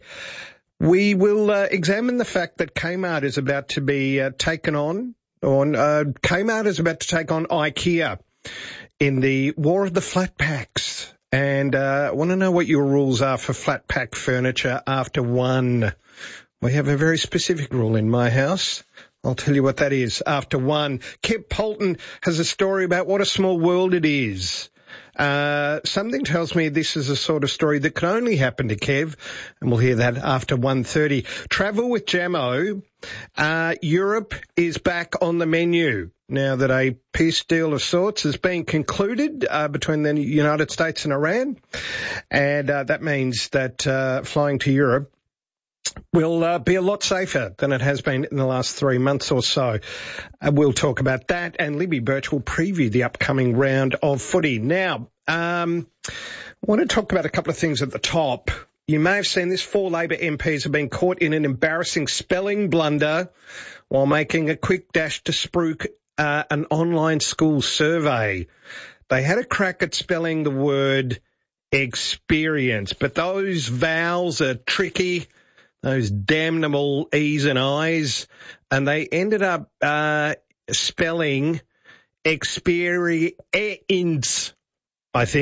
We will uh, examine the fact that Kmart is about to be uh, taken on, or uh, Kmart is about to take on IKEA in the war of the flat packs. And uh, I want to know what your rules are for flat pack furniture after one. We have a very specific rule in my house. I'll tell you what that is after one. Kev Polton has a story about what a small world it is. Uh, something tells me this is a sort of story that can only happen to Kev, and we'll hear that after one thirty. Travel with Jamo. Uh, Europe is back on the menu now that a peace deal of sorts has been concluded uh, between the United States and Iran, and uh, that means that uh, flying to Europe will uh, be a lot safer than it has been in the last three months or so. Uh, we'll talk about that, and Libby Birch will preview the upcoming round of footy. Now, um, I want to talk about a couple of things at the top. You may have seen this. Four Labor M Ps have been caught in an embarrassing spelling blunder while making a quick dash to spruik uh, an online school survey. They had a crack at spelling the word experience, but those vowels are tricky, those damnable E's and I's, and they ended up uh, spelling experience, I think.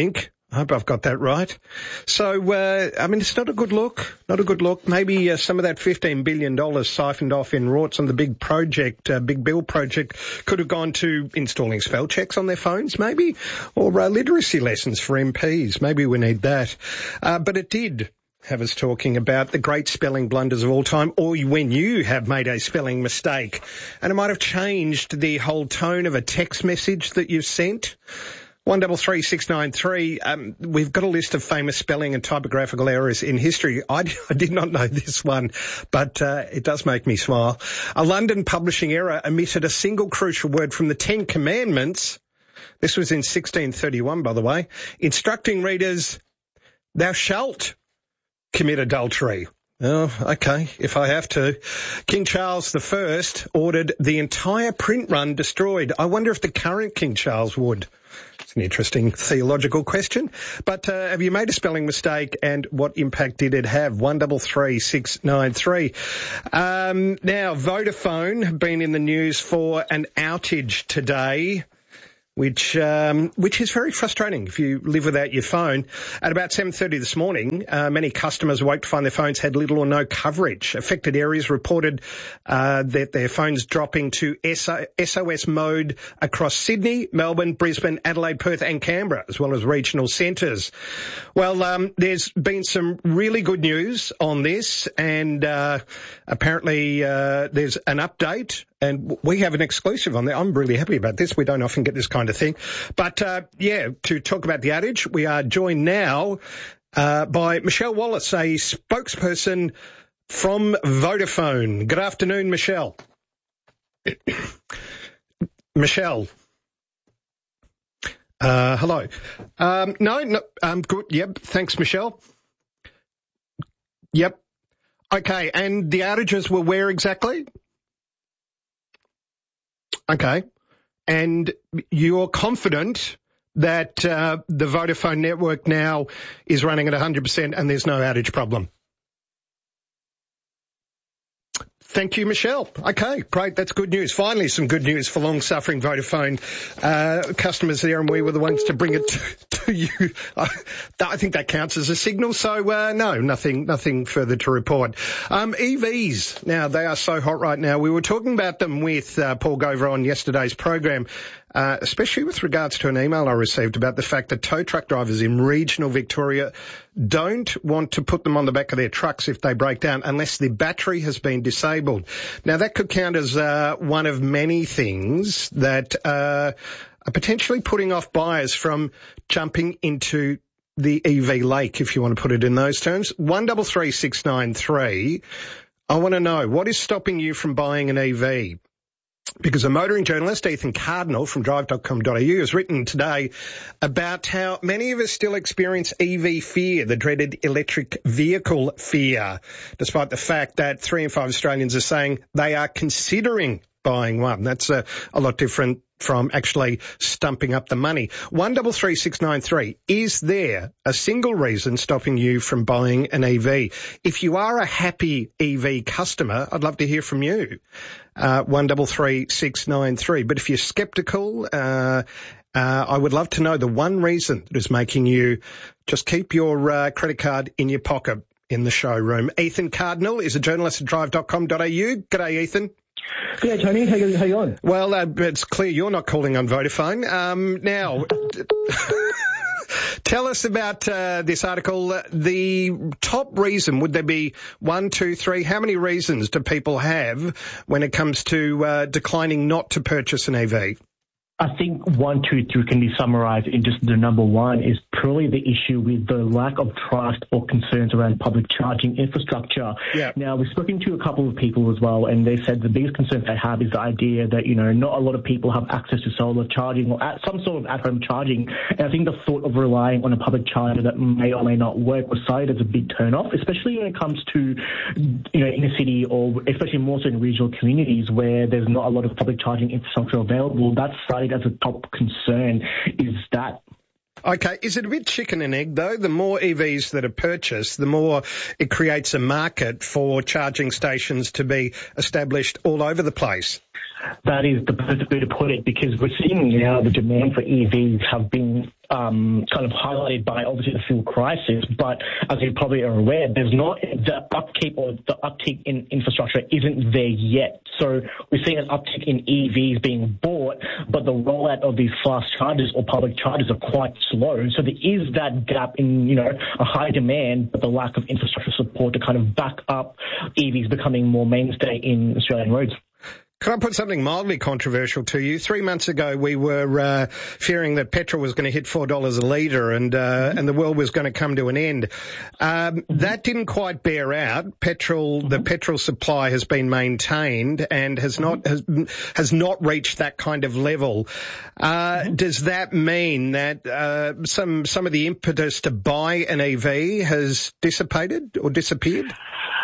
I hope I've got that right. So, uh, I mean, it's not a good look. Not a good look. Maybe uh, some of that fifteen billion dollars siphoned off in rorts on the big project, uh, big bill project, could have gone to installing spell checks on their phones, maybe, or uh, literacy lessons for M Ps. Maybe we need that. Uh, but it did have us talking about the great spelling blunders of all time, or when you have made a spelling mistake. And it might have changed the whole tone of a text message that you've sent. One double three six nine three. Um, we've got a list of famous spelling and typographical errors in history. I, I did not know this one, but uh, it does make me smile. A London publishing error omitted a single crucial word from the Ten Commandments. This was in sixteen thirty-one, by the way, instructing readers, "Thou shalt commit adultery." Oh, okay, if I have to. King Charles the First ordered the entire print run destroyed. I wonder if the current King Charles would. It's an interesting theological question. But uh, have you made a spelling mistake, and what impact did it have? One double three six nine three. Um, now, Vodafone have been in the news for an outage today, which um, which is very frustrating if you live without your phone. At about seven thirty this morning, uh, many customers awoke to find their phones had little or no coverage. Affected areas reported uh, that their phones dropping to S O S mode across Sydney, Melbourne, Brisbane, Adelaide, Perth and Canberra, as well as regional centres. Well, um, there's been some really good news on this, and uh, apparently uh, there's an update. And we have an exclusive on there. I'm really happy about this. We don't often get this kind of thing. But, uh, yeah, to talk about the outage, we are joined now uh, by Michelle Wallace, a spokesperson from Vodafone. Good afternoon, Michelle. Michelle. Uh, hello. Um, no, no, um, good. Yep. Thanks, Michelle. Yep. Okay. And the outages were where exactly? Okay. And you're confident that uh, the Vodafone network now is running at one hundred percent and there's no outage problem? Thank you, Michelle. Okay, great. That's good news. Finally, some good news for long-suffering Vodafone uh, customers there, and we were the ones to bring it to, to you. I, I think that counts as a signal. So, uh, no, nothing nothing further to report. Um, E Vs, now, they are so hot right now. We were talking about them with uh, Paul Gover on yesterday's program, uh, especially with regards to an email I received about the fact that tow truck drivers in regional Victoria don't want to put them on the back of their trucks if they break down unless the battery has been disabled. Now, that could count as uh, one of many things that uh, are potentially putting off buyers from jumping into the E V lake, if you want to put it in those terms. One double three six nine three. I want to know, what is stopping you from buying an E V? Because a motoring journalist, Ethan Cardinal from drive dot com dot a u, has written today about how many of us still experience E V fear, the dreaded electric vehicle fear, despite the fact that three in five Australians are saying they are considering buying one. That's a, a lot different from actually stumping up the money. One double three six nine three. Is there a single reason stopping you from buying an E V? If you are a happy E V customer, I'd love to hear from you. Uh, one double three six nine three. But if you're sceptical, uh, uh, I would love to know the one reason that is making you just keep your uh, credit card in your pocket in the showroom. Ethan Cardinal is a journalist at drive dot com dot a u. G'day, Ethan. G'day, Tony. How you, how you on? Well, uh, it's clear you're not calling on Vodafone. Um, now, tell us about uh, this article. Uh, the top reason, would there be one, two, three? How many reasons do people have when it comes to uh, declining not to purchase an E V? I think one, two, three can be summarised in just the number one is purely the issue with the lack of trust or concerns around public charging infrastructure. Yeah. Now, we've spoken to a couple of people as well, and they said the biggest concern they have is the idea that, you know, not a lot of people have access to solar charging or at some sort of at-home charging. And I think the thought of relying on a public charger that may or may not work was cited as a big turn-off, especially when it comes to, you know, inner city or especially more so in regional communities where there's not a lot of public charging infrastructure available. That's cited as a top concern is that. Okay, is it a bit chicken and egg though? The more E Vs that are purchased, the more it creates a market for charging stations to be established all over the place. That is the perfect way to put it, because we're seeing now the demand for E Vs have been um, kind of highlighted by obviously the fuel crisis. But as you probably are aware, there's not the upkeep or the uptick in infrastructure isn't there yet. So we're seeing an uptick in E Vs being bought, but the rollout of these fast chargers or public chargers are quite slow. So there is that gap in, you know, a high demand, but the lack of infrastructure support to kind of back up E Vs becoming more mainstay in Australian roads. Can I put something mildly controversial to you? Three months ago, we were uh, fearing that petrol was going to hit four dollars a litre and uh, and the world was going to come to an end. Um, that didn't quite bear out. Petrol, the petrol supply has been maintained and has not has, has not reached that kind of level. Uh, does that mean that uh, some some of the impetus to buy an E V has dissipated or disappeared?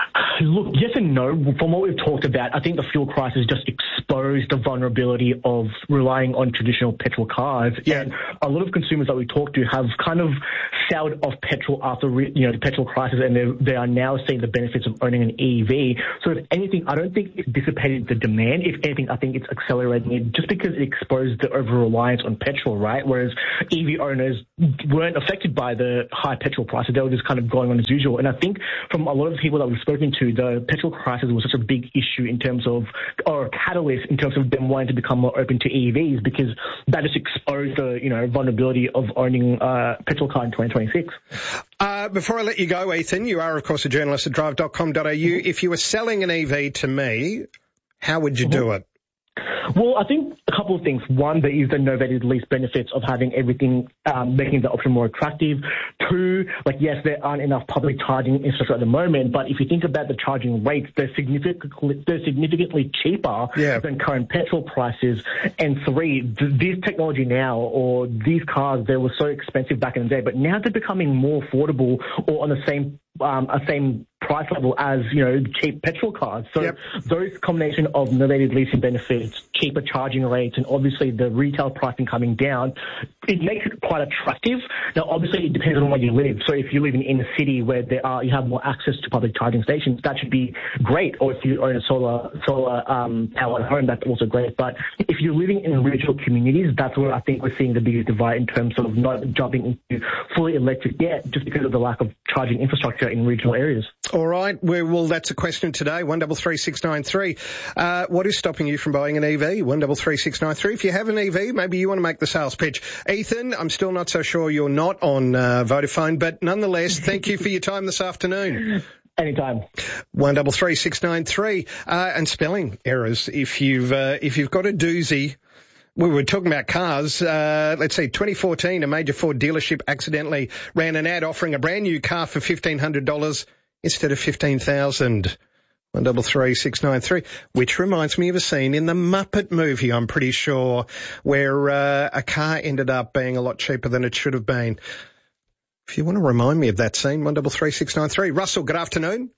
Look, yes and no. From what we've talked about, I think the fuel crisis just exposed the vulnerability of relying on traditional petrol cars. Yeah. And a lot of consumers that we talk to have kind of soured off petrol after, you know, the petrol crisis, and they are now seeing the benefits of owning an E V. So if anything, I don't think it's dissipated the demand. If anything, I think it's accelerating it just because it exposed the over-reliance on petrol, right? Whereas E V owners weren't affected by the high petrol prices. They were just kind of going on as usual. And I think from a lot of the people that we've spoken to, the petrol crisis was such a big issue in terms of, or a catalyst in terms of them wanting to become more open to E Vs, because that just exposed the, you know, vulnerability of owning a petrol car in twenty twenty-six. Uh, before I let you go, Ethan, you are, of course, a journalist at drive dot com dot a u. If you were selling an E V to me, how would you mm-hmm. do it? Well, I think a couple of things. One, there is the novated lease benefits of having everything, um, making the option more attractive. Two, like, yes, there aren't enough public charging infrastructure at the moment, but if you think about the charging rates, they're significantly, they're significantly cheaper yeah. than current petrol prices. And three, th- this technology now, or these cars, they were so expensive back in the day, but now they're becoming more affordable or on the same Um, a same price level as, you know, cheap petrol cars. So yep. those combination of novated leasing benefits, cheaper charging rates, and obviously the retail pricing coming down, it makes it quite attractive. Now, obviously, it depends on where you live. So if you live in inner city where there are, you have more access to public charging stations, that should be great. Or if you own a solar solar um, power at home, that's also great. But if you're living in regional communities, that's where I think we're seeing the biggest divide in terms of not jumping into fully electric yet, just because of the lack of charging infrastructure in regional areas. All right. Well, that's a question today. One double three six nine three. Uh, what is stopping you from buying an E V? One double three six nine three. If you have an E V, maybe you want to make the sales pitch. Ethan, I'm still not so sure you're not on uh, Vodafone, but nonetheless, thank you for your time this afternoon. Anytime. One double three six nine three. Uh, and spelling errors. If you've uh, if you've got a doozy. We were talking about cars. Uh, let's see, twenty fourteen, a major Ford dealership accidentally ran an ad offering a brand new car for fifteen hundred dollars instead of fifteen thousand dollars. One double three six nine three, which reminds me of a scene in the Muppet movie, I'm pretty sure, where uh, a car ended up being a lot cheaper than it should have been. If you want to remind me of that scene, one double three six nine three. Russell, good afternoon.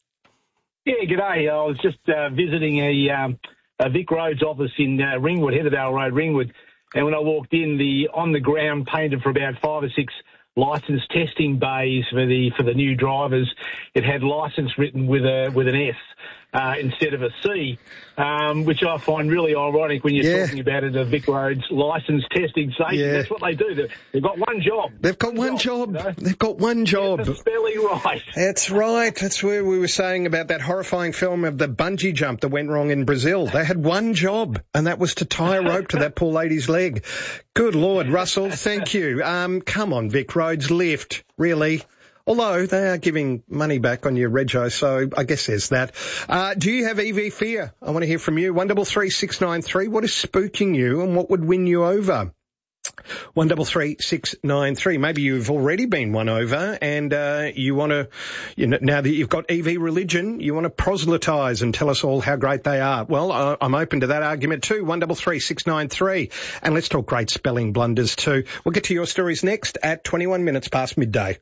Yeah, g'day. I was just uh, visiting a... Um Uh, Vic Road's office in uh, Ringwood, Heatherdale Road, Ringwood. And when I walked in, the on the ground painted for about five or six licence testing bays for the for the new drivers, it had licence written with a with an S uh, instead of a C, um, which I find really ironic when you're yeah. talking about it, a Vic Road's licence testing station. Yeah. That's what they do. They've, they've got one job. They've got one job. job. You know? They've got one job. Get the spelling right. That's right. That's where we were saying about that horrifying film of the bungee jump that went wrong in Brazil. They had one job, and that was to tie a rope to that poor lady's leg. Good Lord, Russell, thank you. Um, come on, Vic Roads, lift, really. Although they are giving money back on your rego, so I guess there's that. Uh, do you have E V fear? I want to hear from you. One double three six nine three. What is spooking you, and what would win you over? One double three six nine three. Maybe you've already been won over, and uh, you want to, you know, now that you've got E V religion, you want to proselytise and tell us all how great they are. Well, uh, I'm open to that argument too. One double three six nine three, and let's talk great spelling blunders too. We'll get to your stories next at twenty-one minutes past midday.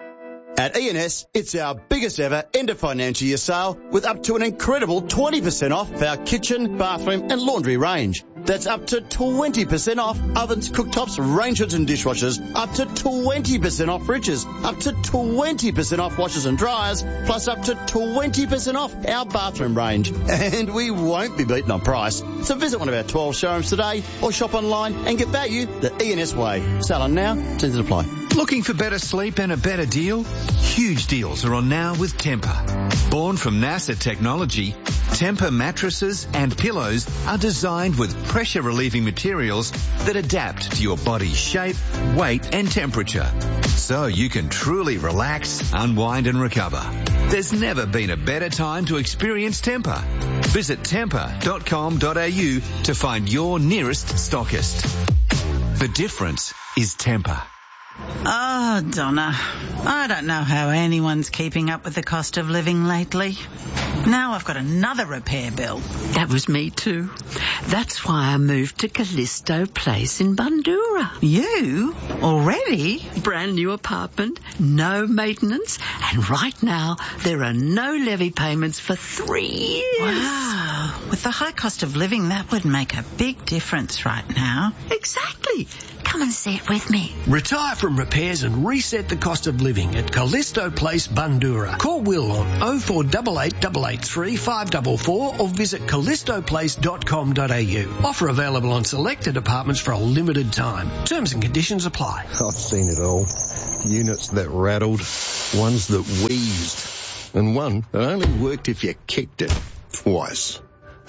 At E and S, it's our biggest ever end of financial year sale with up to an incredible twenty percent off our kitchen, bathroom and laundry range. That's up to twenty percent off ovens, cooktops, range hoods and dishwashers. Up to twenty percent off fridges. Up to twenty percent off washers and dryers. Plus up to twenty percent off our bathroom range. And we won't be beaten on price. So visit one of our twelve showrooms today or shop online and get value the E N S way. Selling now, terms and apply. Looking for better sleep and a better deal? Huge deals are on now with Tempur. Born from NASA technology, Tempur mattresses and pillows are designed with pressure-relieving materials that adapt to your body's shape, weight and temperature, so you can truly relax, unwind and recover. There's never been a better time to experience Tempur. Visit tempur dot com dot a u to find your nearest stockist. The difference is Tempur. Oh, Donna, I don't know how anyone's keeping up with the cost of living lately. Now I've got another repair bill. That was me too. That's why I moved to Callisto Place in Bundoora. You? Already? Brand new apartment, no maintenance, and right now there are no levy payments for three years. Wow. With the high cost of living, that would make a big difference right now. Exactly. Come and see it with me. Retire from repairs and reset the cost of living at Callisto Place, Bundoora. Call Will on oh four eight eight, eight eight three, five four four or visit callisto place dot com dot a u. Offer available on selected apartments for a limited time. Terms and conditions apply. I've seen it all. Units that rattled, ones that wheezed, and one that only worked if you kicked it twice.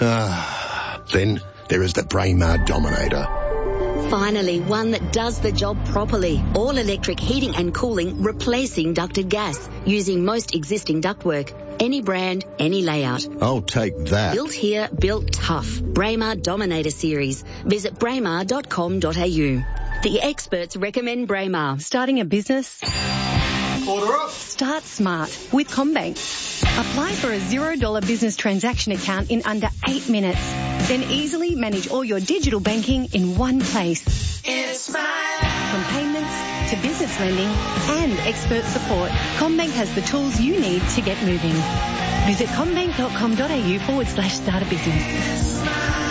Ah, then there is the Braemar Dominator. Finally, one that does the job properly. All-electric heating and cooling, replacing ducted gas, using most existing ductwork. Any brand, any layout. I'll take that. Built here, built tough. Braemar Dominator Series. Visit braemar dot com dot a u. The experts recommend Braemar. Starting a business? Order up. Start smart with CommBank. Apply for a zero dollar business transaction account in under eight minutes. Then easily manage all your digital banking in one place. It's my From payments to business lending and expert support, CommBank has the tools you need to get moving. Visit commbank dot com dot a u forward slash start a business.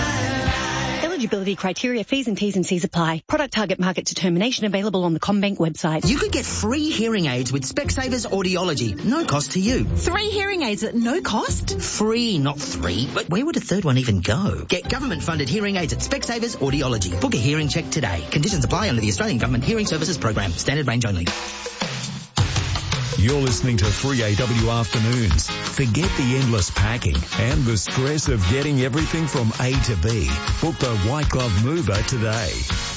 Eligibility criteria, fees and T's and C's apply. Product target market determination available on the CommBank website. You could get free hearing aids with Specsavers Audiology. No cost to you. Three hearing aids at no cost? Free, not three. But where would a third one even go? Get government-funded hearing aids at Specsavers Audiology. Book a hearing check today. Conditions apply under the Australian Government Hearing Services Program. Standard range only. You're listening to three A W Afternoons. Forget the endless packing and the stress of getting everything from A to B. Book the White Glove Mover today.